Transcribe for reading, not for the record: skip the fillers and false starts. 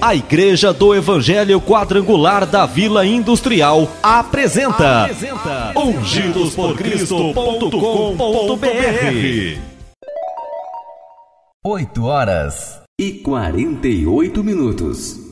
A Igreja do Evangelho Quadrangular da Vila Industrial apresenta ungidosporcristo.com.br. 8h48.